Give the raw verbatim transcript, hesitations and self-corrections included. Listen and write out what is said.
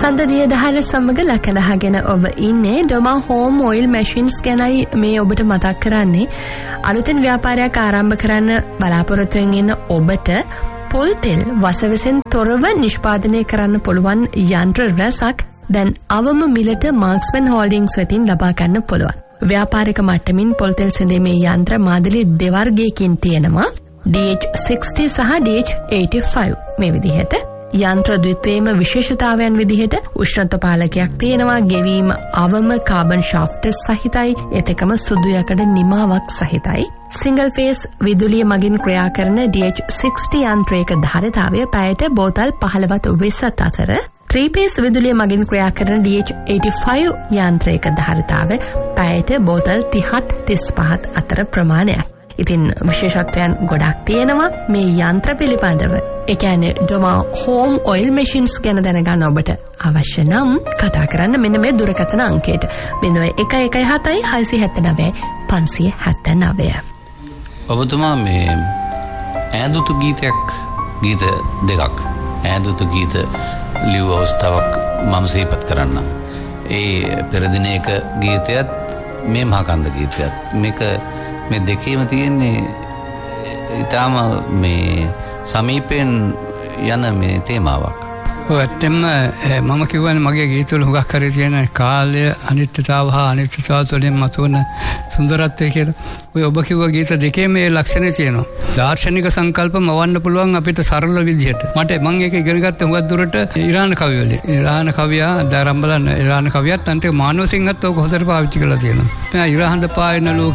සඳදිය දහර සමග ලකඳහගෙන ඔබ ඉන්නේ ඩොමා හෝම් ඔයිල් මැෂින්ස් ගැනයි මේ ඔබට මතක් කරන්නේ. අලුතෙන් ව්‍යාපාරයක් ආරම්භ කරන්න බලාපොරොත්තුවෙන් ඉන්න ඔබට පොල් තෙල් වසවිසෙන් තොරව නිෂ්පාදනය කරන්න පුළුවන් යන්ත්‍ර රැසක් දැන් අවම මිලට මාක්ස්මන් හෝල්ඩින්ග්ස් වෙතින් ලබා ගන්න පුළුවන්. ව්‍යාපාරික මට්ටමින් පොල් තෙල් සැඳීමේ යන්ත්‍ර මාදලි දෙවර්ගයකින් තියෙනවා ඩී එච් සික්ස්ටි සහ ඩී එච් එයිටි ෆයිව් මේ විදිහට. යන්ත්‍ර ද්විත්වයේම විශේෂතාවයන් විදිහට උෂ්ණත්ව පාලකයක් තියෙනවා, ගෙවීම අවම කාබන් ශාෆ්ට් සහිතයි, එතකම සුදු යකඩ නිමාවක් සහිතයි. සිංගල් ෆේස් විදුලිය මගින් ක්‍රියා කරන ඩී එච් සික්ස්ටි යන්ත්‍රයක ධාරිතාවය පැයට බෝතල් පහළොවත් වෙසත් අතර ත්‍රී පේස් විදුලිය මගින් ක්‍රියා කරන ඩී එච් එයිටි ෆයිව් යන්ත්‍රයක ධාරිතාවය පැයට බෝතල් තිහත් තිස්පහත් අතර ප්‍රමාණයක්. ඉතින් විශේෂත්වයන් ගොඩක් තියෙනවා මේ යන්ත්‍ර පිළිබඳව. ඒ කියන්නේ ඩොමා හෝම් ඔයිල් මැෂින්ස් ගැන දැනගන්න ඔබට අවශ්‍ය නම් කතා කරන්න මෙන්න මේ දුරකථන අංකයට ज़ीरो एक एक सात छह सात नौ पाँच सात नौ. ඔබතුමා මේ ඈදුතු ගීතයක් ගීත දෙකක් ඈදුතු ගීත ලියව අවස්ථාවක් මම සිහිපත් කරන්න. ඒ පෙර දිනයක ගීතයත් මේ මහකන්ද ගීතයත් මේක මේ දෙකේම තියෙන්නේ ඊටාම මේ සමීපෙන් යන මේ තේමාවක්. ඔව් ඇත්තම මම කියවනේ මගේ ගීතවල හුඟක් හරි තියෙන කාලය අනිත්‍යතාව හා අනිත්‍යතාව තුළින් මතුවන සුන්දරත්වය කියලා. ඔය ඔබ කිව්ව ගීත දෙකේ මේ ලක්ෂණේ තියෙනවා. දාර්ශනික සංකල්ප මවන්න පුළුවන් අපිට සරල විදිහට. මට මම ඒක ඉගෙන ගත්ත හුඟක් දුරට ඉරාන කවි වලින්. ඉරාන කවියා දාරම් බලන්න ඉරාන කවියත් අන්තිම මානව සිංහත් ඔක හොඳට පාවිච්චි කරලා තියෙනවා. මම ඉරාහඳ පායන